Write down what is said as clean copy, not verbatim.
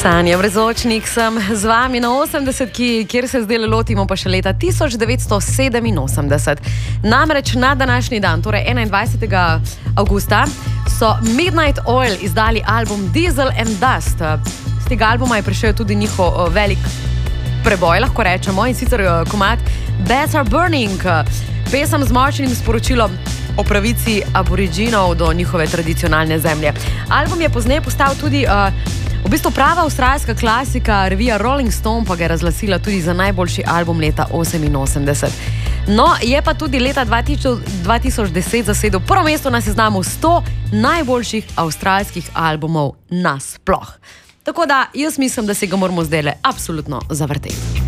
Sanja Brezočnik sem z vami na 80, kjer se zdaj lotimo pa še leta 1987. Namreč na današnji dan, torej 21. avgusta, so Midnight Oil izdali album Diesel and Dust. Z tega albuma je prišel tudi njihov velik preboj, lahko rečemo, in sicer komad Bats Are Burning, pesem z močnim sporočilom o pravici aboriginov do njihove tradicionalne zemlje. Album je pozneje postal tudi v bistvu prava avstralska klasika, revija Rolling Stone pa ga je razglasila tudi za najboljši album leta 1988. No, je pa tudi leta 2010 zasedel prvo mesto na seznamu 100 najboljših avstralskih albumov nasploh. Tako da jaz mislim, da se ga moramo zdajle absolutno zavrteti.